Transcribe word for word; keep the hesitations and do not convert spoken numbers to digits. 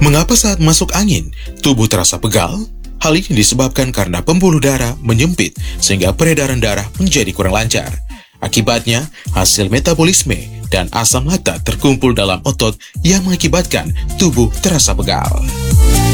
Mengapa saat masuk angin, tubuh terasa pegal? Hal ini disebabkan karena pembuluh darah menyempit sehingga peredaran darah menjadi kurang lancar. Akibatnya, hasil metabolisme dan asam laktat terkumpul dalam otot yang mengakibatkan tubuh terasa pegal.